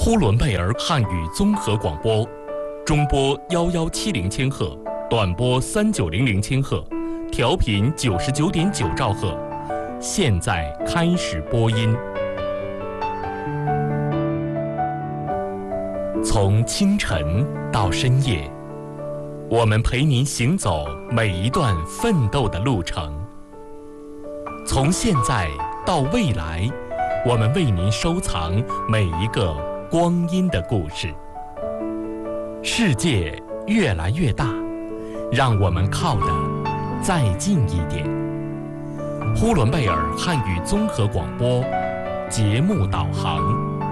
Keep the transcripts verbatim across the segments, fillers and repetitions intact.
呼伦贝尔汉语综合广播，中波幺幺七零千赫，短波三九零零千赫，调频九十九点九兆赫。现在开始播音。从清晨到深夜，我们陪您行走每一段奋斗的路程。从现在到未来，我们为您收藏每一个光阴的故事。世界越来越大，让我们靠得再近一点。呼伦贝尔汉语综合广播节目导航。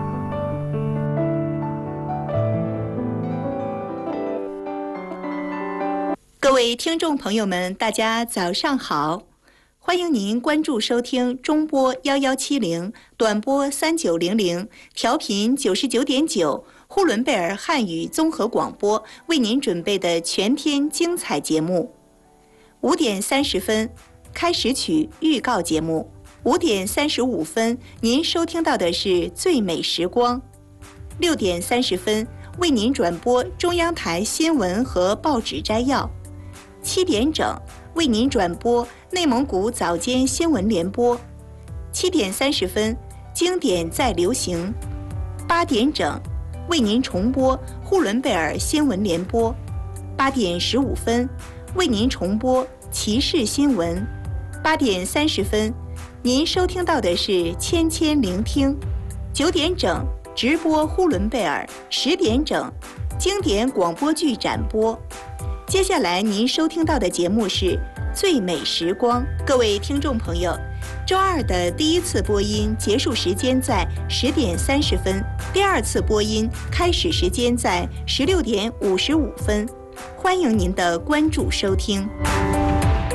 各位听众朋友们，大家早上好，欢迎您关注收听中波幺幺七零，短波三九零零，调频九十九点九，呼伦贝尔汉语综合广播为您准备的全天精彩节目。五点三十分，开始曲预告节目。五点三十五分，您收听到的是最美时光。六点三十分，为您转播中央台新闻和报纸摘要。七点整，为您转播内蒙古早间新闻联播。七点三十分，经典再流行。八点整，为您重播呼伦贝尔新闻联播。八点十五分，为您重播骑士新闻。八点三十分，您收听到的是千千聆听。九点整，直播呼伦贝尔。十点整，经典广播剧展播。接下来您收听到的节目是最美时光。各位听众朋友，周二的第一次播音结束时间在十点三十分，第二次播音开始时间在十六点五十五分。欢迎您的关注收听。